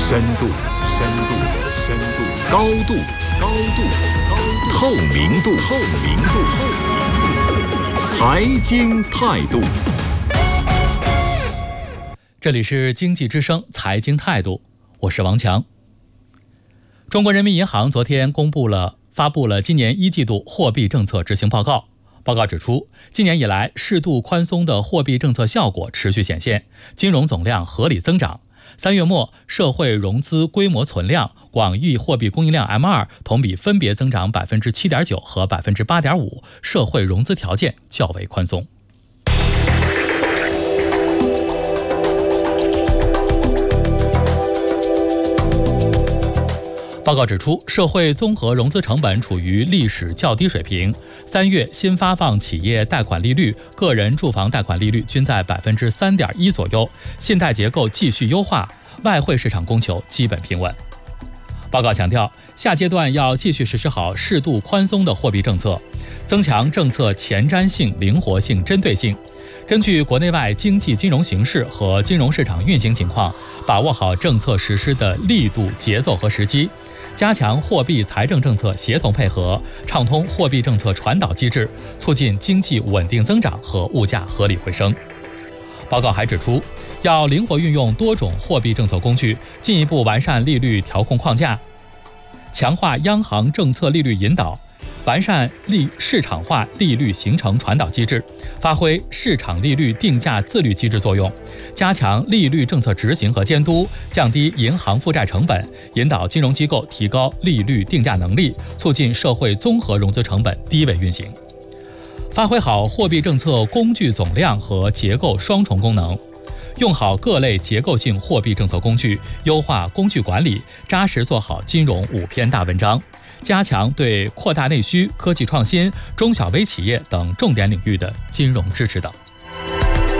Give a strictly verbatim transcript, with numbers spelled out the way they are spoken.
深度，深度，深度，高度，高度，高度，透明度，透明度，透明度，财经态度。 这里是经济之声财经态度，我是王强。中国人民银行昨天公布了发布了今年一季度货币政策执行报告。报告指出，今年以来适度宽松的货币政策效果持续显现，金融总量合理增长。三月末，社会融资规模存量、广义货币供应量 M 二 同比分别增长 百分之七点九 和 百分之八点五， 社会融资条件较为宽松。报告指出，社会综合融资成本处于历史较低水平。三月新发放企业贷款利率、个人住房贷款利率均在 百分之三点一 左右，信贷结构继续优化，外汇市场供求基本平稳。报告强调，下阶段要继续实施好适度宽松的货币政策，增强政策前瞻性、灵活性、针对性。根据国内外经济金融形势和金融市场运行情况，把握好政策实施的力度、节奏和时机，加强货币财政政策协同配合，畅通货币政策传导机制，促进经济稳定增长和物价合理回升。报告还指出，要灵活运用多种货币政策工具，进一步完善利率调控框架，强化央行政策利率引导，完善利市场化利率形成传导机制，发挥市场利率定价自律机制作用，加强利率政策执行和监督，降低银行负债成本，引导金融机构提高利率定价能力，促进社会综合融资成本低位运行。发挥好货币政策工具总量和结构双重功能，用好各类结构性货币政策工具，优化工具管理，扎实做好金融五篇大文章，加强对扩大内需、科技创新、中小微企业等重点领域的金融支持等。